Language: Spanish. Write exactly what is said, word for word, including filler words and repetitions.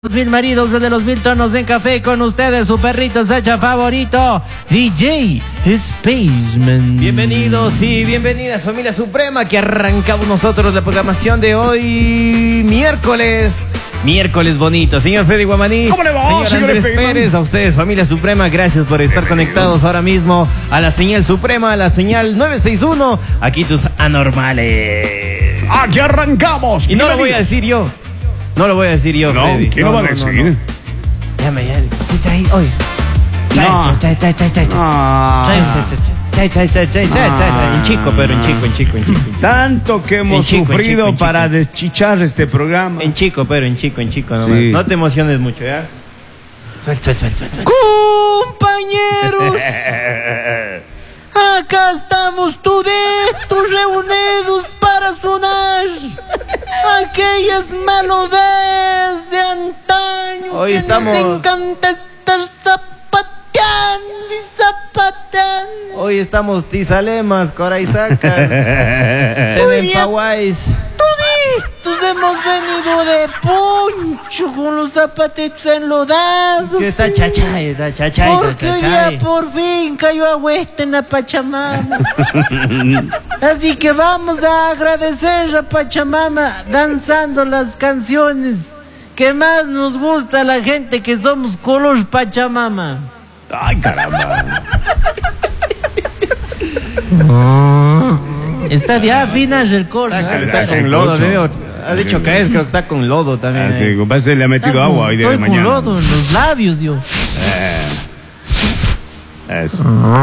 Los mil maridos de los mil tonos en café, con ustedes su perrito Sacha favorito, D J Spaceman. Bienvenidos y bienvenidas, familia suprema, que arrancamos nosotros la programación de hoy, miércoles. Miércoles bonito, señor Freddy Guamaní. ¿Cómo le va, señor, señor Andrés Spaceman? Pérez? A ustedes, familia suprema, gracias por estar conectados ahora mismo a la señal suprema, a la señal nueve seis uno, aquí tus anormales. Aquí arrancamos. Y no lo voy a decir yo. No lo voy a decir yo, No, Freddy. ¿quién lo va a decir? No, no. Llame, ya. Sí, chay, hoy. No. Chay, chay, chay, chay, chay. Ah. Chay, chay, chay, chay, chay, chay, chay, chay. En chico, pero en chico, en chico, en chico. Tanto que hemos En chico, en sufrido chico, en chico. para deschichar este programa. En chico, pero en chico, en chico nomás. Sí. No te emociones mucho, ¿ya? Suelta, suelta, suelta, suelta. Compañeros, acá estamos todos reunidos para sonar aquellas melodías de antaño. Hoy que estamos- nos encanta estar zapateando y zapateando. Hoy estamos tizalemas, coraizacas, Muy bien. tenempaguais. Toditos hemos venido de poncho con los zapatitos enlodados. Que está chachay, está chachay, está Porque hoy chachay. ya por fin cayó agüesta en la Pachamama. Así que vamos a agradecer a Pachamama danzando las canciones que más nos gusta a la gente que somos color Pachamama. Ay, caramba. Está ya afinas el coro. Está, ¿no? está Sí, con lodo, mucho. medio. Ha dicho caer, creo que está con lodo también. Así, eh. compadre, le ha metido Está agua con- hoy día de estoy con mañana. lodo en los labios, yo. Eso.